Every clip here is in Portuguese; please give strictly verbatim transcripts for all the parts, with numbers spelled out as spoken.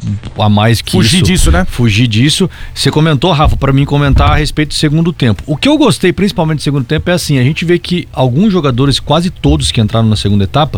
a mais que Fugir isso. disso, né? Fugir disso. Você comentou, Rafa, para mim comentar a respeito do segundo tempo. O que eu gostei principalmente do segundo tempo é assim, a gente vê que alguns jogadores, quase todos que entraram na segunda etapa,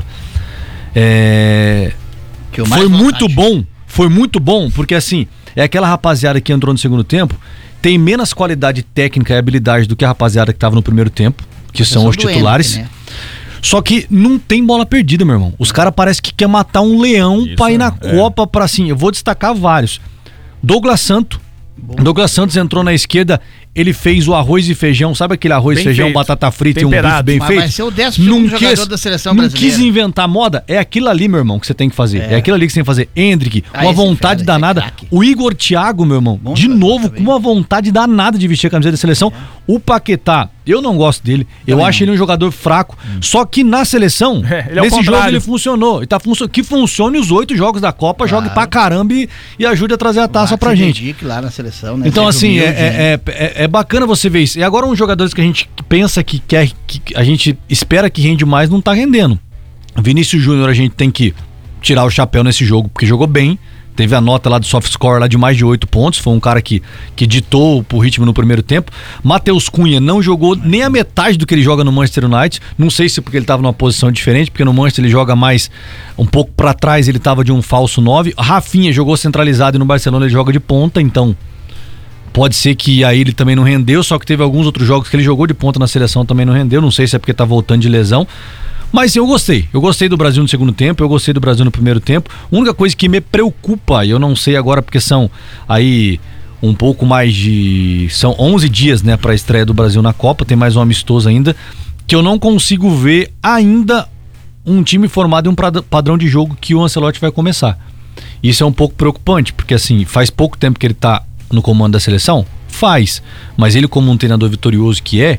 é... que o mais foi vontade. muito bom, foi muito bom, porque assim, é aquela rapaziada que entrou no segundo tempo, tem menos qualidade técnica e habilidade do que a rapaziada que estava no primeiro tempo, que são os titulares. Henrique, né? Só que não tem bola perdida, meu irmão. Os caras parecem que quer matar um leão Isso, pra ir na é. Copa pra assim. Eu vou destacar vários. Douglas Santos. Bom. Douglas Santos entrou na esquerda, ele fez o arroz e feijão, sabe aquele arroz, bem feijão, feito. Batata frita Temperado. E um bife bem Mas feito? Vai ser o décimo segundo jogador da seleção não brasileira. Não quis inventar moda, é aquilo ali, meu irmão, que você tem que fazer. É, é aquilo ali que você tem que fazer. Hendrick, ah, uma vontade fera, danada. O Igor Thiago, meu irmão, Bom de novo, com uma vontade danada de vestir a camiseta da seleção. É. O Paquetá, eu não gosto dele. Eu Também acho não. ele um jogador fraco. Hum. Só que na seleção, é, nesse jogo ele funcionou. E tá funcio- que funcione os oito jogos da Copa, claro. Jogue pra caramba e, e ajude a trazer a taça Marcos pra gente. Lá na seleção, né? Então, assim, humilde, é, né? é, é, é bacana você ver isso. E agora, uns jogadores que a gente pensa que quer, que a gente espera que rende mais, não tá rendendo. Vinícius Júnior, a gente tem que tirar o chapéu nesse jogo, porque jogou bem. Teve a nota lá do soft score lá de mais de oito pontos. Foi um cara que, que ditou o ritmo no primeiro tempo. Matheus Cunha não jogou nem a metade do que ele joga no Manchester United. Não sei se porque ele estava numa posição diferente, porque no Manchester ele joga mais um pouco para trás, ele estava de um falso nove. Rafinha jogou centralizado e no Barcelona ele joga de ponta, então pode ser que aí ele também não rendeu, só que teve alguns outros jogos que ele jogou de ponta na seleção também não rendeu. Não sei se é porque tá voltando de lesão. Mas eu gostei, eu gostei do Brasil no segundo tempo, eu gostei do Brasil no primeiro tempo. A única coisa que me preocupa, e eu não sei agora porque são aí um pouco mais de... São onze dias, né, para a estreia do Brasil na Copa, tem mais um amistoso ainda, que eu não consigo ver ainda um time formado em um padrão de jogo que o Ancelotti vai começar. Isso é um pouco preocupante, porque assim, faz pouco tempo que ele tá no comando da seleção? Faz, mas ele como um treinador vitorioso que é,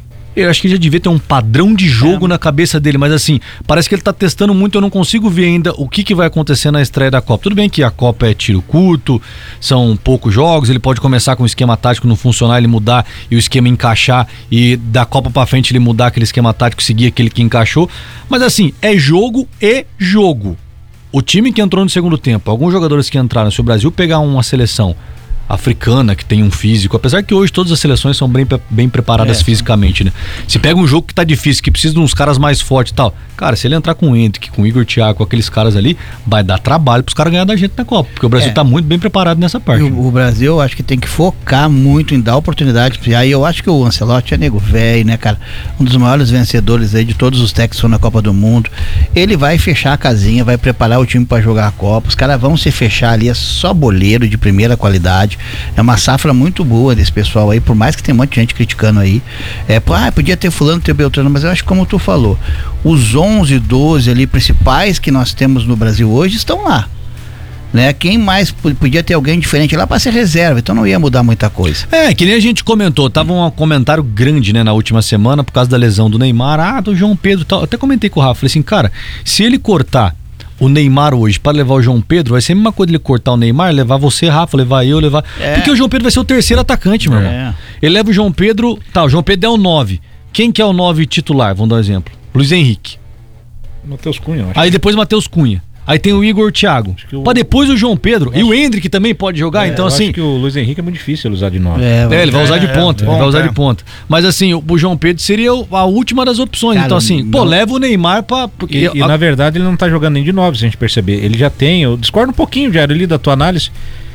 eu acho que ele já devia ter um padrão de jogo é. na cabeça dele, mas assim, parece que ele tá testando muito, eu não consigo ver ainda o que, que vai acontecer na estreia da Copa. Tudo bem que a Copa é tiro curto, são poucos jogos, ele pode começar com um esquema tático não funcionar, ele mudar e o esquema encaixar, e da Copa pra frente ele mudar aquele esquema tático, seguir aquele que encaixou, mas assim, é jogo e jogo. O time que entrou no segundo tempo, alguns jogadores que entraram, se o Brasil pegar uma seleção africana que tem um físico, apesar que hoje todas as seleções são bem, bem preparadas é, fisicamente, né? Se pega um jogo que tá difícil, que precisa de uns caras mais fortes e tal, cara, se ele entrar com o Hendrick, com o Igor Thiago, com aqueles caras ali, vai dar trabalho pros caras ganhar da gente na Copa, porque o Brasil é. tá muito bem preparado nessa parte. O, o Brasil, eu acho que tem que focar muito em dar oportunidade, e aí eu acho que o Ancelotti é nego velho, né, cara? Um dos maiores vencedores aí de todos os técnicos que foram na Copa do Mundo. Ele vai fechar a casinha, vai preparar o time pra jogar a Copa, os caras vão se fechar ali, é só boleiro de primeira qualidade. É uma safra muito boa desse pessoal aí, por mais que tem um monte de gente criticando aí. É, ah, podia ter fulano, ter Beltrano, mas eu acho que como tu falou, os onze, doze ali principais que nós temos no Brasil hoje estão lá. Né? Quem mais podia ter alguém diferente lá para ser reserva, então não ia mudar muita coisa. É, que nem a gente comentou, tava um comentário grande, né, na última semana por causa da lesão do Neymar, ah, do João Pedro e tal. Até comentei com o Rafa, falei assim, cara, se ele cortar o Neymar hoje para levar o João Pedro, vai ser a mesma coisa dele cortar o Neymar, levar você, Rafa, levar eu, levar... É. Porque o João Pedro vai ser o terceiro atacante, meu é. irmão. Ele leva o João Pedro, tá, o João Pedro é o nove. Quem que é o nove titular? Vamos dar um exemplo. Luiz Henrique. Matheus Cunha, acho. Aí depois Matheus Cunha. Aí tem o Igor Thiago. O... Pra depois o João Pedro. E o Hendrick também pode jogar, é, então assim... acho que o Luiz Henrique é muito difícil ele usar de nove. É, é ele vai usar de ponta. É, ele vai usar é. de ponta. Mas assim, o, o João Pedro seria a última das opções. Cara, então assim, não... pô, leva o Neymar pra... Porque e, e a... na verdade ele não tá jogando nem de nove, se a gente perceber. Ele já tem... Eu discordo um pouquinho, Jair, ali da tua análise,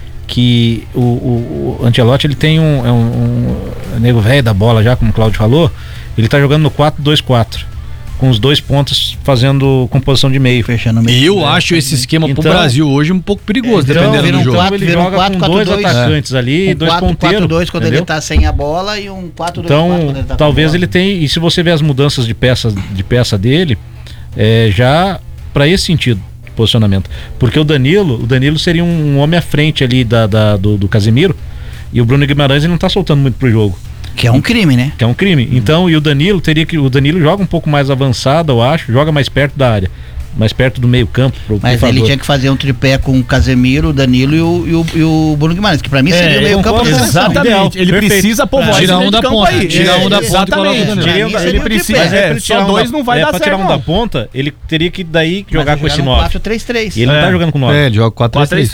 que o, o, o Ancelotti, ele tem um... É um, um nego velho da bola já, como o Cláudio falou. Ele tá jogando no quatro dois quatro. Com os dois pontos fazendo composição de meio. Fechando meio. E eu é, acho esse esquema então, pro Brasil hoje um pouco perigoso, então, dependendo do jogo. quatro, ele joga um quatro, com quatro, dois dois, atacantes é. ali, um dois ponteiros. quatro dois quando entendeu? Ele tá sem a bola e um quatro dois quatro então, quando ele tá talvez com a bola. Ele tenha, e se você ver as mudanças de peça, de peça dele, é, já para esse sentido de posicionamento. Porque o Danilo, o Danilo seria um homem à frente ali da, da, do, do Casemiro, e o Bruno Guimarães ele não tá soltando muito pro jogo. Que é um crime, né? Que é um crime. Então, e o Danilo teria que. O Danilo joga um pouco mais avançado, eu acho, joga mais perto da área. Mais perto do meio campo. Pro, Mas pro ele favor. tinha que fazer um tripé com o Casemiro, o Danilo e o, e o, e o Bruno Guimarães, que pra mim seria é, o meio campo da seleção. Exatamente, ele Perfeito. precisa povoar Tira um da ponta, aí. Tira um da ponta e coloca o Danilo. Ele precisa, é, só dois não vai dar certo. Pra tirar um da ponta, ele teria que daí jogar com esse nove. quatro três três. E ele não tá jogando com nove. É, ele joga quatro três três.